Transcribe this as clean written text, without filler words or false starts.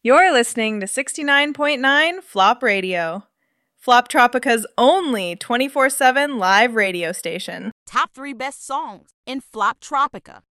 You're listening to 69.9 Flop Radio, Flop Tropica's only 24/7 live radio station. Top 3 best songs in Flop Tropica.